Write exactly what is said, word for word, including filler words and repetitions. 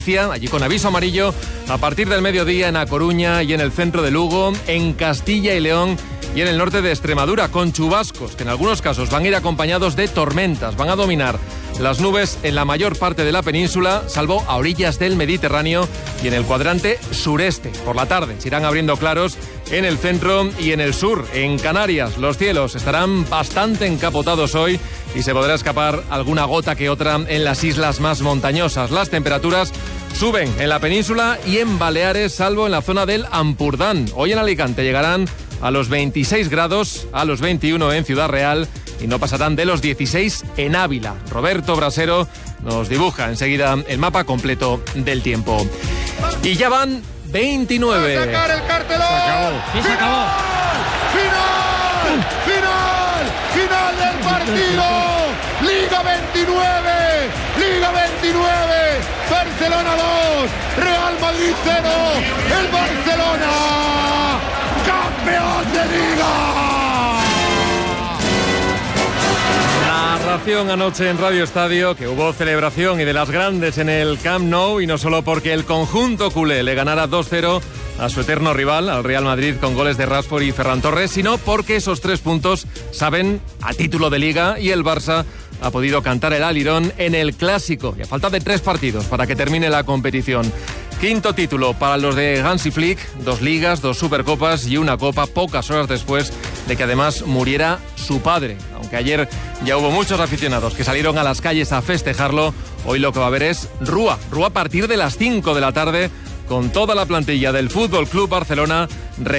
allí con aviso amarillo a partir del mediodía en A Coruña y en el centro de Lugo, en Castilla y León y en el norte de Extremadura, con chubascos que en algunos casos van a ir acompañados de tormentas. Van a dominar las nubes en la mayor parte de la península, salvo a orillas del Mediterráneo y en el cuadrante sureste. Por la tarde se irán abriendo claros en el centro y en el sur. En Canarias los cielos estarán bastante encapotados hoy y se podrá escapar alguna gota que otra en las islas más montañosas. Las temperaturas suben en la península y en Baleares, salvo en la zona del Ampurdán. Hoy en Alicante llegarán a los veintiséis grados, a los veintiuno en Ciudad Real y no pasarán de los dieciséis en Ávila. Roberto Brasero nos dibuja enseguida el mapa completo del tiempo. Y ya van veintinueve. ¡A sacar el cartelón! Se acabó. Sí, se acabó. ¡Final! ¡Final! ¡Final del partido! Liga veintinueve, Liga veintinueve, Barcelona dos, Real Madrid cero, el Barcelona, campeón de Liga. Narración anoche en Radio Estadio, que hubo celebración y de las grandes en el Camp Nou, y no solo porque el conjunto culé le ganara dos cero a su eterno rival, al Real Madrid, con goles de Rashford y Ferran Torres, sino porque esos tres puntos saben a título de Liga y el Barça ha podido cantar el alirón en el Clásico. Y a falta de tres partidos para que termine la competición. Quinto título para los de Hansi Flick, dos ligas, dos supercopas y una copa, pocas horas después de que además muriera su padre. Aunque ayer ya hubo muchos aficionados que salieron a las calles a festejarlo, hoy lo que va a haber es Rúa. Rúa a partir de las cinco de la tarde, con toda la plantilla del Fútbol Club Barcelona.